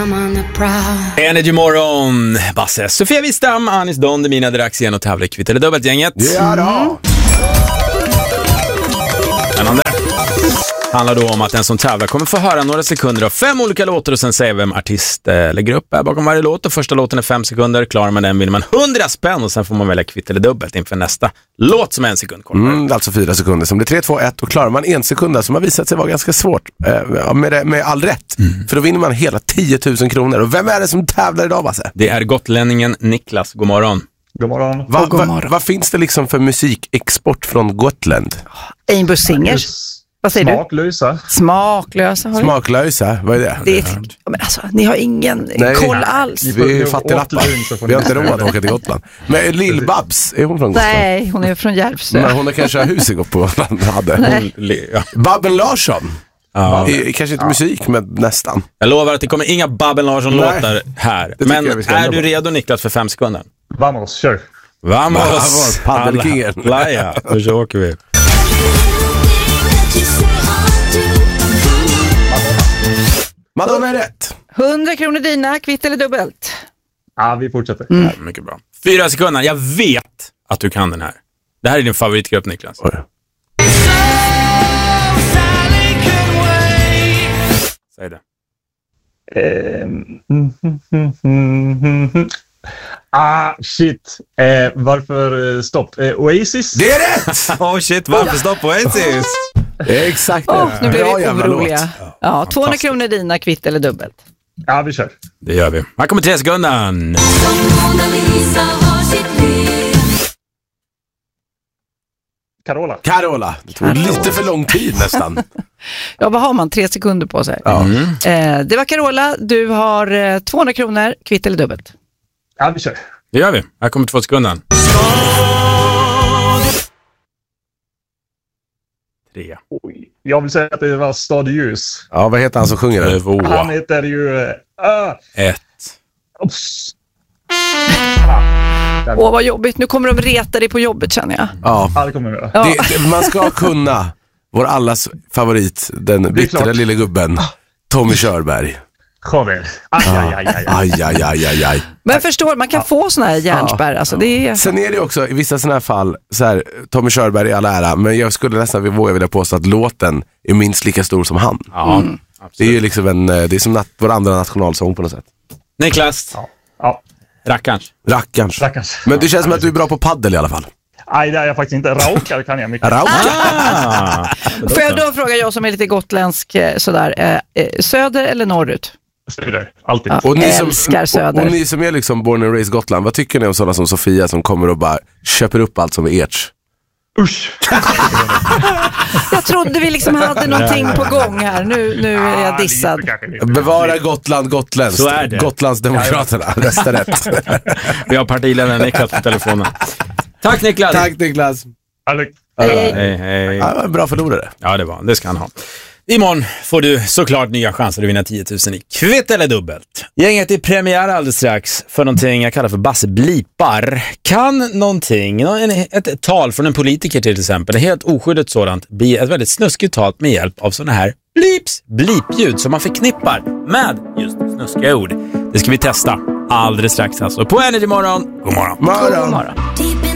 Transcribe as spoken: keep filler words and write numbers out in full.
Energy morgon, Basse, Sofia Wistam, Anis Don, Demina Drax igen och tävlar Kvitt eller dubbelt gänget. Ja då. Spännande. Handlar då om att den som tävlar kommer få höra några sekunder av fem olika låtar och sen säger vem artist eller grupp är bakom varje låt. Och första låten är fem sekunder, klarar man den vill man hundra spänn och sen får man välja Kvitt eller dubbelt inför nästa låt som är en sekund kort. Mm, alltså fyra sekunder som det är tre, två, ett och klarar man en sekund som har visat sig vara ganska svårt eh, med, med all rätt. Mm. För då vinner man hela tio tusen kronor. Och vem är det som tävlar idag, Basse? Det är gotlänningen Niklas, god morgon. God morgon. Va, god morgon. Va, vad finns det liksom för musikexport från Gotland? Einbus Singers. Vad säger Smaklösa. du? Smaklösa. Har Smaklösa, vad är det? det är, men alltså, ni har ingen nej, koll nej. alls. Vi är fattiglappar. Vi har inte råd att åka till Gotland. Men Lill Babs, är hon från Gotland? Nej, hon är från Järvsö. Men hon har kanske har hus i Gotland. Hade. Hon, ja. Babben Larsson. Ja. I, kanske inte ja. musik, men nästan. Jag lovar att det kommer inga Babben Larsson-låtar här. Men är du redo, Niklas, för fem sekunder? Vamos, kör. Vamos, Vamos paddelkingen. Playa, och så åker vi. Madonna är rätt. hundra kronor dina, kvitt eller dubbelt? Ja, vi fortsätter. Mm. Ja, mycket bra. Fyra sekunder, jag vet att du kan den här. Det här är din favoritgrupp, Niklas. Oj. Säg det. Um, mm, mm, mm, ah, shit. Eh, varför eh, stopp? Eh, Oasis? Det är rätt! Åh oh, shit, varför stopp Oasis? Det är exakt det. Oh, nu blir vi oroliga. Ja, ja, tvåhundra kronor dina, kvitt eller dubbelt? Ja, vi kör. Det gör vi. Här kommer tre sekunder. Carola. Carola. Det tog Carola. Lite för lång tid nästan. Ja, vad har man? Tre sekunder på sig. Ja. Mm. Eh, det var Carola. Du har eh, tvåhundra kronor, kvitt eller dubbelt? Ja, vi kör. Det gör vi. Här kommer två sekunder. Tre. Oj. Jag vill säga att det var Stad i ljus. Ja, vad heter han som sjunger det? Två. Han heter ju... Uh, Ett. Ups. Åh, oh, vad jobbigt. Nu kommer de reta dig på jobbet, känner jag. Ja, ja det kommer vi göra. Ja. Det, det, man ska kunna vår allas favorit, den bittra lille gubben, Tommy Körberg. Joder. Aj, aj, aj, aj. Aj, aj, aj, aj, aj. Men jag förstår, man kan ja. få såna här hjärnspärr. Alltså, det är... Sen är det också, i vissa såna här fall, så här, Tommy Körberg i alla ära, men jag skulle nästan våga vilja påstå att låten är minst lika stor som han. Ja, mm. Det är ju liksom en, det är som nat- vår andra nationalsång på något sätt. Niklas. Ja. Ja. Rackarns. Rackarns. Rackarns. Men det känns ja, som att du är bra på paddel i alla fall. Nej, det är jag faktiskt inte. Raukar kan jag mycket. Raukar? Ah. Får jag då fråga, jag som är lite gotländsk sådär, eh, söder eller norrut? Söder, alltid. Ja, och ni som, älskar söder. Och, och ni som är liksom born and raised Gotland, vad tycker ni om sådana som Sofia som kommer och bara köper upp allt som är ert? Usch. Jag trodde vi liksom hade någonting på gång här. Nu, nu är jag dissad. Bevara Gotland, Gotland. Så är det. Gotlandsdemokraterna, rösta rätt. Vi har partiledaren Niklas på telefonen. Tack Niklas. Tack Niklas. Hej. Hej, hej. Ja, bra förlorare. Ja, det var. Det ska han ha. Imorgon får du såklart nya chanser att vinna tio tusen i Kvitt eller dubbelt. Gänget är premiär alldeles strax för någonting jag kallar för Basse blipar. Kan någonting, ett tal från en politiker till exempel, helt oskyddat sådant, bli ett väldigt snuskigt tal med hjälp av sådana här blips, blipljud som man förknippar med just snuskiga ord. Det ska vi testa alldeles strax alltså. På Energy morgon. God morgon. morgon. God morgon.